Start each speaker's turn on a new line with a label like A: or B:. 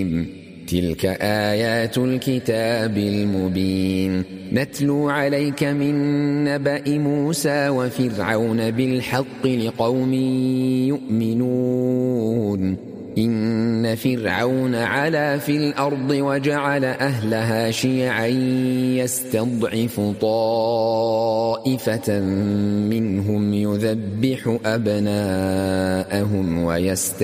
A: تلك آيات الكتاب المبين نتلو عليك من نبأ موسى وفرعون بالحق لقوم يؤمنون إن فرعون علا في الأرض وجعل أهلها شيعا يستضعف طائفة منهم يذبح أبناءهم ويستحيي